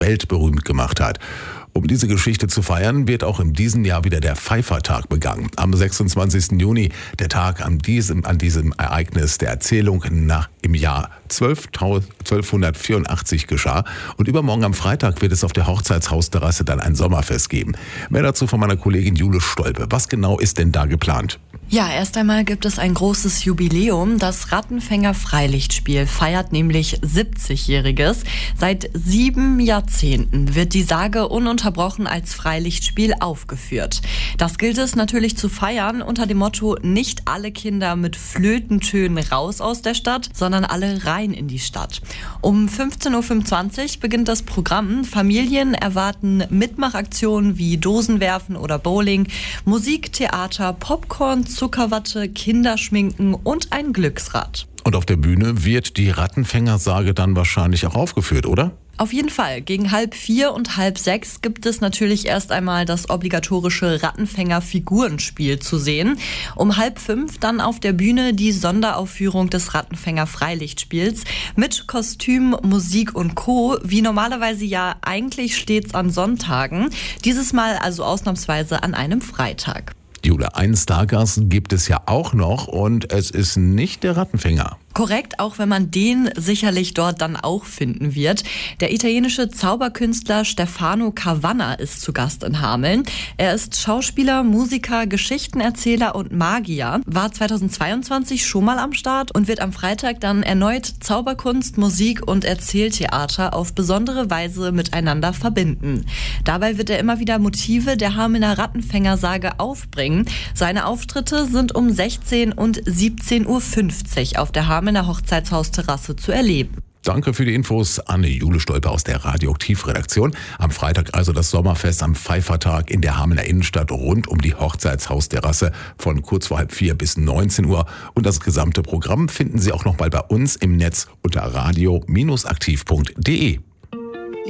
weltberühmt gemacht hat. Um diese Geschichte zu feiern, wird auch in diesem Jahr wieder der Pfeiffertag begangen. Am 26. Juni, der Tag an diesem Ereignis der Erzählung im Jahr 1284 geschah. Und übermorgen am Freitag wird es auf der Hochzeitshausterrasse dann ein Sommerfest geben. Mehr dazu von meiner Kollegin Jule Stolpe. Was genau ist denn da geplant? Ja, erst einmal gibt es ein großes Jubiläum. Das Rattenfänger Freilichtspiel feiert nämlich 70-Jähriges. Seit 7 Jahrzehnten wird die Sage ununterbrochen als Freilichtspiel aufgeführt. Das gilt es natürlich zu feiern unter dem Motto: nicht alle Kinder mit Flötentönen raus aus der Stadt, sondern alle rein in die Stadt. Um 15.25 Uhr beginnt das Programm. Familien erwarten Mitmachaktionen wie Dosenwerfen oder Bowling, Musik, Theater, Popcorn, Zuckerwatte, Kinderschminken und ein Glücksrad. Und auf der Bühne wird die Rattenfängersage dann wahrscheinlich auch aufgeführt, oder? Auf jeden Fall. Gegen 3:30 und 5:30 gibt es natürlich erst einmal das obligatorische Rattenfänger-Figurenspiel zu sehen. Um 4:30 dann auf der Bühne die Sonderaufführung des Rattenfänger-Freilichtspiels mit Kostüm, Musik und Co., wie normalerweise ja eigentlich stets an Sonntagen. Dieses Mal also ausnahmsweise an einem Freitag. Jule, einen Stargast gibt es ja auch noch und es ist nicht der Rattenfänger. Korrekt, auch wenn man den sicherlich dort dann auch finden wird. Der italienische Zauberkünstler Stefano Cavanna ist zu Gast in Hameln. Er ist Schauspieler, Musiker, Geschichtenerzähler und Magier, war 2022 schon mal am Start und wird am Freitag dann erneut Zauberkunst, Musik und Erzähltheater auf besondere Weise miteinander verbinden. Dabei wird er immer wieder Motive der Hamelner Rattenfängersage aufbringen. Seine Auftritte sind um 16 und 17.50 Uhr auf der Hamelner Hochzeitshausterrasse zu erleben. Danke für die Infos an Jule Stolpe aus der Radioaktiv-Redaktion. Am Freitag also das Sommerfest am Pfeiffertag in der Hamelner Innenstadt rund um die Hochzeitshausterrasse von kurz vor 3:30 bis 19 Uhr. Und das gesamte Programm finden Sie auch noch mal bei uns im Netz unter radio-aktiv.de.